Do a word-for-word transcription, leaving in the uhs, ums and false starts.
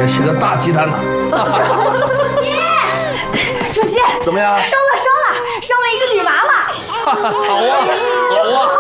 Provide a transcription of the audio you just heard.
是个大鸡蛋呢。 主席， 怎么样？ 生了，生了，生了一个女娃娃。 好啊，好啊。